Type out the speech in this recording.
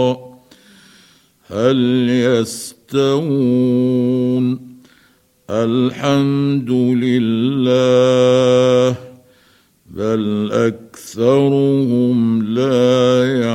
هل يستوون الحمد لله بل أكثرهم لا يعلمون